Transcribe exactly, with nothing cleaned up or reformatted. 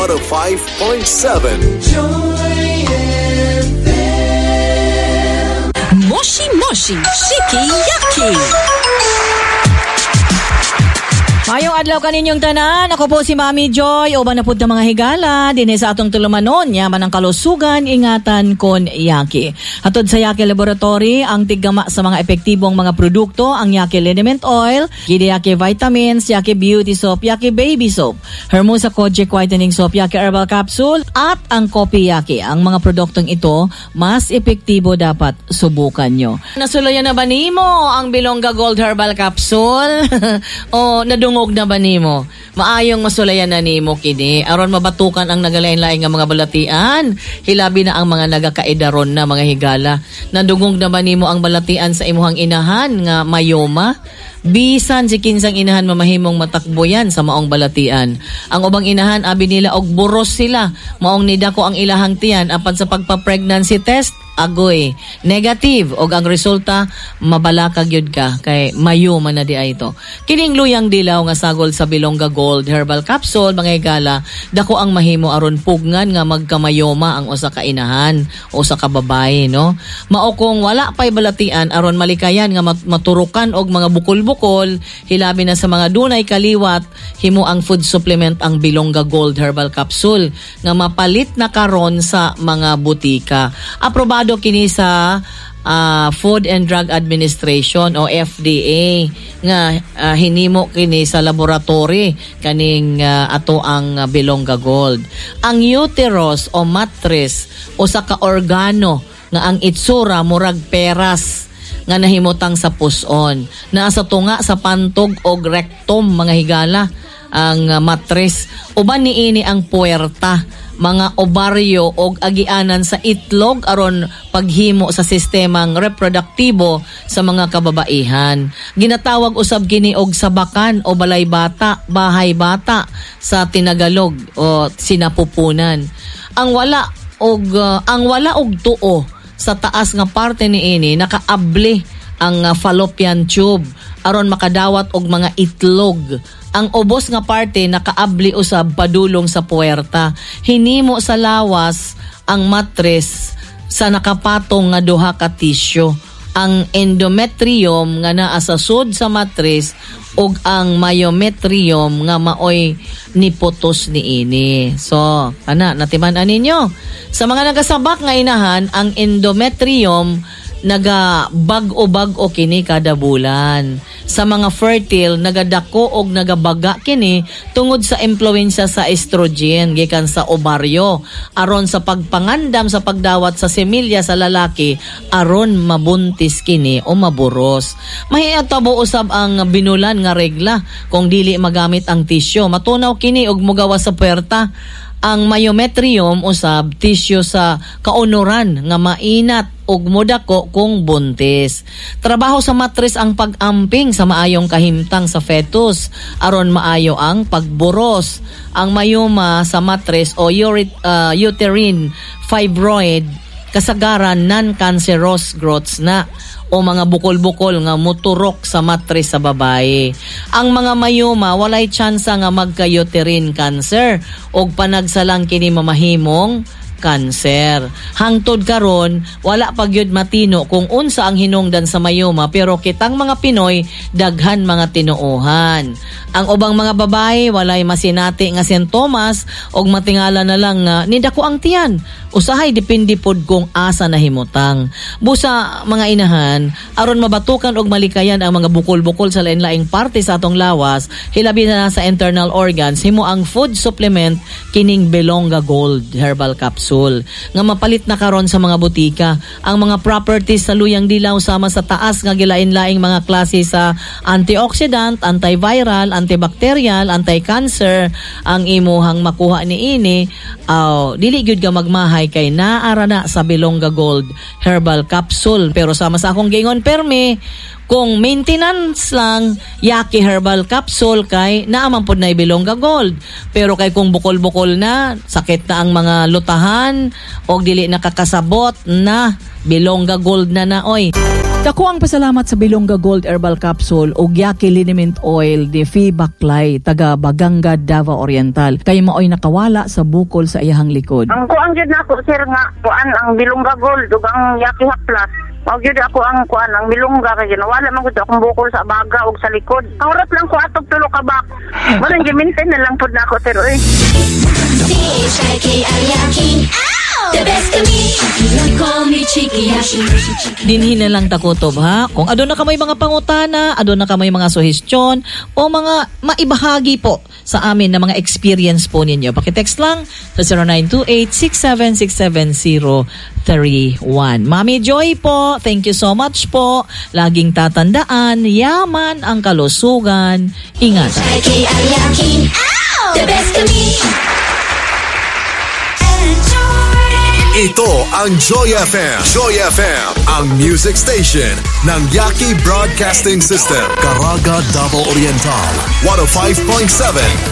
one oh five point seven. Joy F M. Moshi Moshi Shiki Yaki. Mayong adlaw kaninyong tanan, ako po si Mami Joy, uban na pud mga higala, din sa atong tulumanon, yaman ang kalusugan, ingatan kon Yaki. Hatod sa Yaki Laboratory, ang tiggama sa mga epektibong mga produkto, ang Yaki Liniment Oil, Gidi Yaki Vitamins, Yaki Beauty Soap, Yaki Baby Soap, Hermosa Kojic Whitening Soap, Yaki Herbal Capsule, at ang Kopi Yaki. Ang mga produktong ito, mas epektibo dapat subukan nyo. Nasuluyan na ba nimo ang Bilongga Gold Herbal Capsule? O nadungog na ba nimo? Maayong masulayan na nimo kini aron mabatukan ang nagalain-lain nga mga balatian. Hilabi na ang mga nagakaidaron na mga higala. Nadungog na ba nimo ang balatian sa imuhang inahan nga mayoma? Bisan si kinsang inahan mamahimong matakbo yan sa maong balatian. Ang ubang inahan abi nila og buros sila. Maong nidako ang ilahang tiyan apan sa pagpa-pregnancy test agoy negative og ang resulta mabalakag yun ka kay mayo man na di ay ito. Kining luyang dilaw nga sagol sa Bilongga Gold Herbal Capsule mga higala dako ang mahimo aron pugngan nga magkamayoma ang usa ka inahan o sa kababaye no. Mao kung wala pay balatian aron malikayan nga maturukan og mga bukol-bukol hilabi na sa mga dunay kaliwat himo ang food supplement ang Bilongga Gold Herbal Capsule nga mapalit na karon sa mga butika. Aprobado kini sa uh, Food and Drug Administration o F D A nga uh, hinimo kini sa laboratory kaning uh, ato ang uh, Bilongga Gold. Ang uterus o mattress o sa ka-organo nga ang itsura murag peras nga nahimutang sa puson. Naasa tunga sa pantog o rectum mga higala ang uh, mattress. Uban niini ang puwerta mga obaryo og agianan sa itlog aron paghimo sa sistemang reproduktibo sa mga kababaihan. Ginatawag usab kini og sabakan o balay bata, bahay bata sa tinagalog o sinapupunan. Ang wala og uh, ang wala og tuo sa taas nga parte niini nakaabli ang uh, fallopian tube aron makadawat og mga itlog. Ang ubos nga parte nakaabli usab padulong sa puwerta. Hinimo sa lawas ang mattress sa nakapatong nga duha ka tissue. Ang endometrium nga naa sa sud sa mattress ug ang myometrium nga maoy niputos niini. So, ana natiman-an ninyo. Sa mga nagasabak nga inahan, ang endometrium naga-bag-o-bag-o kini kada bulan. Sa mga fertile, nagadako og nagabaga kini tungod sa impluwensya sa estrogen gikan sa obaryo aron sa pagpangandam sa pagdawat sa semilya sa lalaki aron mabuntis kini o maburos. Mahiyatabo usab ang binulan nga regla kung dili magamit ang tissue. Matunaw kini og mugawas sa puwerta. Ang myometrium usab tissue sa kaunuran nga mainat ug modako kung buntis. Trabaho sa mattress ang pag-amping sa maayong kahimtang sa fetus aron maayo ang pagburos. Ang mayoma sa mattress o uri- uh, uterine fibroid kasagaran non-cancerous growths na o mga bukol-bukol nga muturok sa mattress sa babae. Ang mga mayoma walay tsansa nga magka-uterine cancer og panagsalang kini mamahimong cancer. Hangtod karon wala pa gyud matino kung unsa ang hinungdan sa mayoma pero kitang mga Pinoy daghan mga tinuohan. Ang ubang mga babae walay masinati nga sintomas og matingala na lang nga nidako ang tiyan. Usahay depende pod kung asa nahimutang. Busa mga inahan aron mabatukan og malikayan ang mga bukol-bukol sa lain-laing parte sa atong lawas, hilabi na sa internal organs, himo ang food supplement kining Bilongga Gold Herbal Capsule nga mapalit na karon sa mga butika. Ang mga properties sa luyang dilaw sama sa taas nga gilain-laing mga klase sa antioxidant, antiviral, antibacterial, anti-cancer ang imuhang makuha niini. Uh, dili gyud ka magmahay kay naara na sa Bilongga Gold Herbal Capsule. Pero sama sa akong gingon permi, kung maintenance lang, Yaki Herbal Capsule kay naaman pod na Bilongga Gold. Pero kay kung bukol-bukol na, sakit na ang mga lutahan o dili nakakasabot na Bilongga Gold na na oy. Dako ang pasalamat sa Bilongga Gold Herbal Capsule o Yaki Liniment Oil de Fee Baklay taga Baganga, Davao Oriental. Kay maoy nakawala sa bukol sa iyahang likod. Ang kuan jud nako sir nga kuan ang Bilongga Gold ug ang Yaki Haplas. Mao jud ako ang kuan ang Bilongga kay nawala man gud akong bukol sa baga ug sa likod. Kaurat lang ko atog tulo ka bak. Wala giminten na lang pud nako sir oy. The best of me, call me Chiki Hashi. Dinhin na lang takutob ha. Kung aduna ka may mga pangutana, aduna ka may mga suhestyon o mga maibahagi po sa amin na mga experience po ninyo. Pakitext lang sa zero nine two eight six seven six seven zero three one. Mami Joy po, thank you so much po. Laging tatandaan, yaman ang kalusugan. Ingat. The best of me. Ito ang Joy F M. Joy F M, ang music station ng Yaki Broadcasting System. Caraga, Davao Oriental. one oh five point seven